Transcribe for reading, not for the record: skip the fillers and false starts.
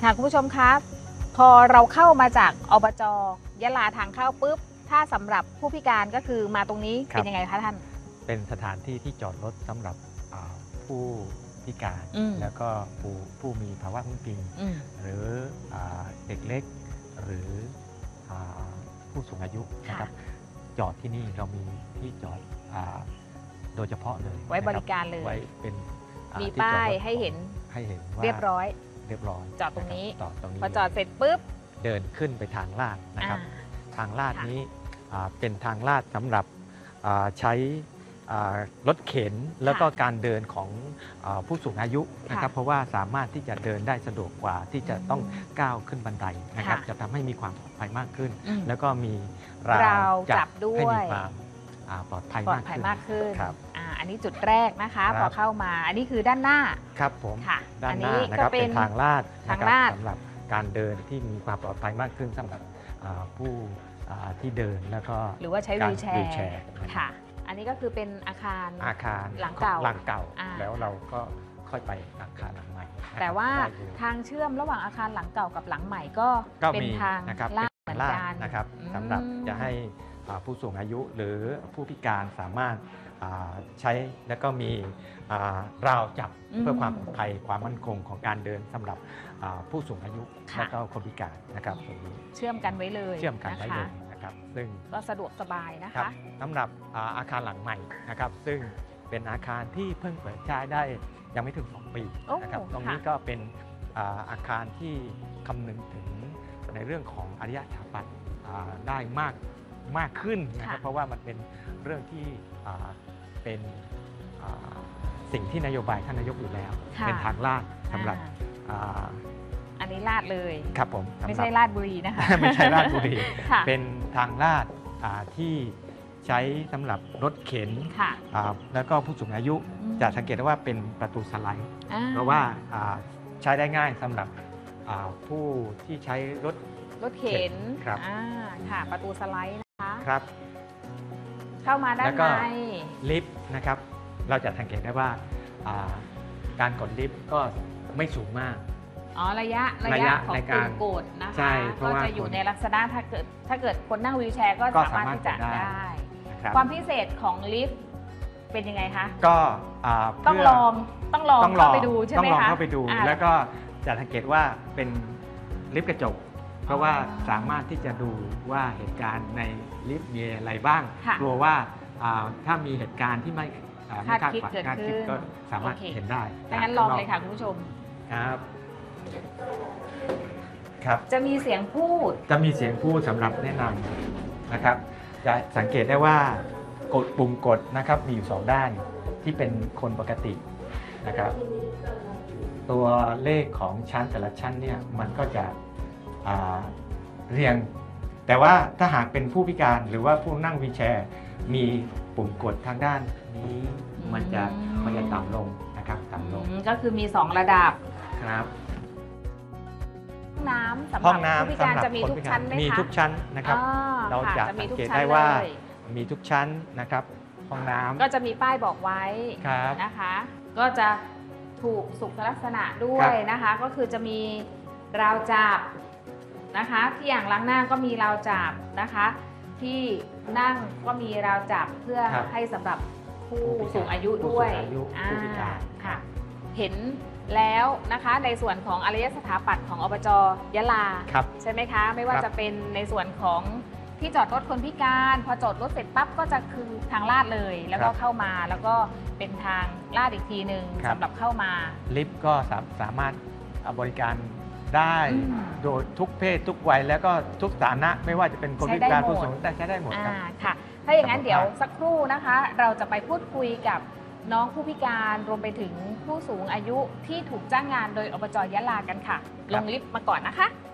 ค่ะคุณผู้ชมครับพอเราเข้ามาจากอบจ.ยะลาทางเข้าปุ๊บถ้าสำหรับผู้พิการก็คือมาตรงนี้เป็นยังไงคะท่านเป็นสถานที่ที่จอดรถสำหรับผู้พิการแล้วก็ผู้มีภาวะพึ่งพิงหรือเด็กเล็กหรือผู้สูงอายุนะครับจอดที่นี่เรามีที่จอดโดยเฉพาะเลยไว้บริการเลยไว้เป็นมีป้ายให้เห็นว่าเรียบร้อยจอดตรงนี้พอจอดเสร็จปุ๊บเดินขึ้นไปทางลาดนะครับทางลาดนี้เป็นทางลาดสำหรับใช้รถเข็นแล้วก็การเดินของผู้สูงอายุนะครับเพราะว่าสามารถที่จะเดินได้สะดวกกว่าที่จะต้องก้าวขึ้นบันไดนะครับจะทำให้มีความปลอดภัยมากขึ้นแล้วก็มีราวจับด้วยให้มีความปลอดภัยมากขึ้นครับอันนี้จุดแรกนะคะพอเข้ามาอันนี้คือด้านหน้าครับผมด้านหน้านะครับเป็นทางลาดสำหรับการเดินที่มีความปลอดภัยมากขึ้นสำหรับผู้ที่เดินแล้วก็หรือว่าใช้วีลแชร์ค่ะอันนี้ก็คือเป็นอาคารหลังเก่าแล้วเราก็ค่อยไปอาคารหลังใหม่แต่ว่าทางเชื่อมระหว่างอาคารหลังเก่ากับหลังใหม่ก็เป็นทางลาดเหมือนกันนะครับสำหรับจะให้ผู้สูงอายุหรือผู้พิการสามารถใช้แล้วก็มีราวจับเพื่อความปลอดภัยความมั่นคงของการเดินสำหรับผู้สูงอายุและก็คนพิการนะครับตรงนี้เชื่อมกันไว้เลยนะครับซึ่งก็สะดวกสบายนะคะสำหรับอาคารหลังใหม่นะครับซึ่งเป็นอาคารที่เพิ่งเปิดใช้ได้ยังไม่ถึง2 ปีนะครับตรงนี้ก็เป็นอาคารที่คำนึงถึงในเรื่องของอารยสถาปัตย์ได้มากขึ้นนะครับเพราะว่ามันเป็นเรื่องที่เป็นสิ่งที่นโยบายท่านนายกอยู่แล้วเป็นทางลาดสำหรับอันนี้ลาดเลยครับผมไม่ใช่ลาดบุรีนะคะไม่ใช่ลาดบุรีเป็นทางลาดที่ใช้สำหรับรถเข็นแล้วก็ผู้สูงอายุจะสังเกตได้ว่าเป็นประตูสไลด์เพราะว่าใช้ได้ง่ายสำหรับผู้ที่ใช้รถเข็นค่ะประตูสไลด์นะคะครับเข้ามาด้านในลิฟต์นะครับเราจะสังเกตได้ว่าการกดลิฟต์ก็ไม่สูงมากระยะของปุ่มกดนะคะก็จะอยู่ในลักษณะถ้าเกิดคนนั่งวีลแชร์ก็สามารถที่จะได้ความพิเศษของลิฟต์เป็นยังไงคะก็ต้องลองเข้าไปดูใช่ไหมคะต้องลองเข้าไปดูแล้วก็จะสังเกตว่าเป็นลิฟต์กระจกเพราะว่าสามารถที่จะดูว่าเหตุการณ์ในลิฟต์มีอะไรบ้างกลัวว่าถ้ามีเหตุการณ์ที่ไม่คาดฝันก็สามารถเห็นได้ดังนั้นลองเลยค่ะคุณผู้ชมครับจะมีเสียงพูดสำหรับแนะนำนะครับจะสังเกตได้ว่ากดปุ่มกดนะครับมีอยู่2 ด้านที่เป็นคนปกตินะครับตัวเลขของชั้นแต่ละชั้นเนี่ยมันก็จะเรียงแต่ว่าถ้าหากเป็นผู้พิการหรือว่าผู้นั่งวีลแชร์มีปุ่มกดทางด้านนี้มันจะต่ำลงนะครับต่ำลงก็คือมี2 ระดับครับห้องน้ำสำหรับผู้พิการจะมีทุกชั้นไหมคะมีทุกชั้นนะครับเราจะสังเกตได้ว่ามีทุกชั้นนะครับห้องน้ำก็จะมีป้ายบอกไว้นะคะก็จะถูกสุขลักษณะด้วยนะคะก็คือจะมีราวจับนะคะที่อ่างล้างหน้าก็มีราวจับนะคะที่นั่งก็มีราวจับเพื่อให้สำหรับผู้สูงอายุด้วยค่ะเห็นแล้วนะคะในส่วนของอารยสถาปัตย์ของอบจ.ยะลาใช่ไหมคะไม่ว่าจะเป็นในส่วนของที่จอดรถคนพิการพอจอดรถเสร็จปั๊บก็จะคือทางลาดเลยแล้วก็เข้ามาแล้วก็เป็นทางลาดอีกทีหนึ่งสำหรับเข้ามาลิฟต์ก็สามารถบริการได้โดยทุกเพศทุกวัยแล้วก็ทุกฐานะไม่ว่าจะเป็นคนพิการผู้สูงอายุใช้ได้หมดครับค่ะถ้าอย่างนั้นเดี๋ยวสักครู่นะคะเราจะไปพูดคุยกับน้องผู้พิการรวมไปถึงผู้สูงอายุที่ถูกจ้างงานโดยอบจ.ยะลากันค่ะลงลิฟต์มาก่อนนะคะ